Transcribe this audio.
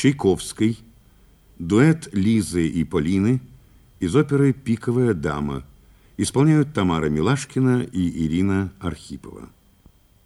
Чайковский. Дуэт Лизы и Полины из оперы «Пиковая дама». Исполняют Тамара Милашкина и Ирина Архипова.